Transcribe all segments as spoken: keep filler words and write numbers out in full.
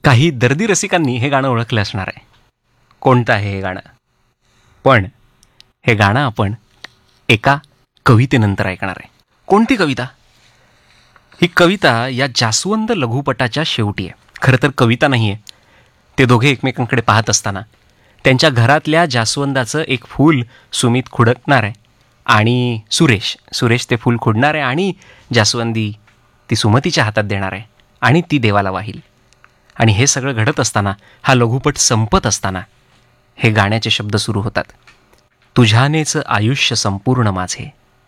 काही दर्दी रसिकांनी हे गाणं ओळखलं असणार आहे. कोणतं आहे हे गाणं? पण हे गाणं आपण एका कवितेनंतर ऐकणार आहे. कोणती कविता? ही कविता या जास्वंद लघुपटाच्या शेवटी आहे. खरं तर कविता नाही आहे. ते दोघे एकमेकांकडे पाहत असताना त्यांच्या घरातल्या जास्वंदाचं एक फूल सुमित खुडकणार आहे आणि सुरेश सुरेश ते फूल खुडणार आहे आणि जास्वंदी ती सुमतीच्या हातात देणार आहे आणि ती देवाला वाहील. आणि हे सगळं घडत असताना, हा लघुपट संपत असताना हे गाण्याचे शब्द सुरू होतात. तुझ्यानेच आयुष्य संपूर्ण माझे,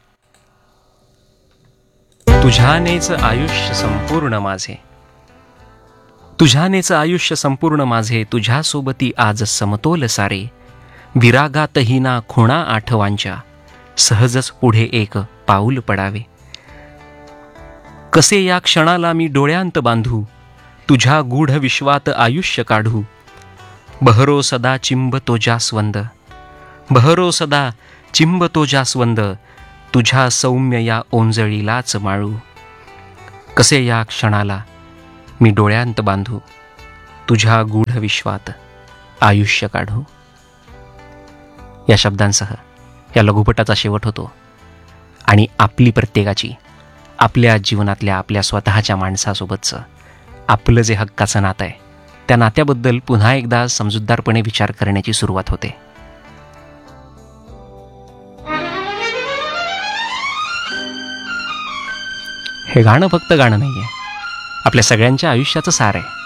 तुझ्यानेच आयुष्य संपूर्ण माझे, तुझ्यानेच आयुष्य संपूर्ण माझे, तुझ्यासोबती आज समतोल सारे, विरागातही ना खुणा आठवांच्या, सहजच पुढे एक पाऊल पडावे. कसे या क्षणाला मी डोळ्यांत बांधू, तुझ्या गूढ विश्वात आयुष्य काढू. बहरो सदा चिंब तो जास्वंद, बहरो सदा चिंब तो जास्वंद, तुझ्या सौम्य या ओंजळीलाच माळू. कसे या क्षणाला मी डोळ्यांत बांधू, तुझ्या गूढ विश्वात आयुष्य काढू. या शब्दांसह या लघुपटाचा शेवट होतो आणि आपली प्रत्येकाची आपल्या जीवनातल्या आपल्या स्वतःच्या माणसासोबतचं आपलं जे हक्काचं नातं आहे, त्या नात्याबद्दल पुन्हा एकदा समजूतदारपणे विचार करण्याची सुरुवात होते. हे गाणं फक्त गाणं नाही आहे, आपल्या सगळ्यांच्या आयुष्याचं सार आहे.